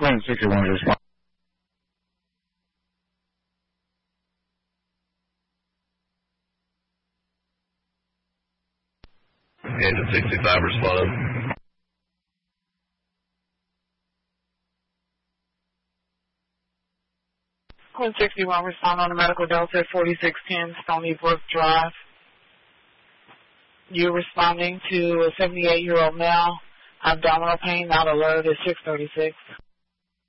Queen 61 respond. Engine 65 respond. Queen 61 respond on the medical Delta at 4610 Stony Brook Drive. You're responding to a 78-year-old male. Abdominal pain, not alert at 636.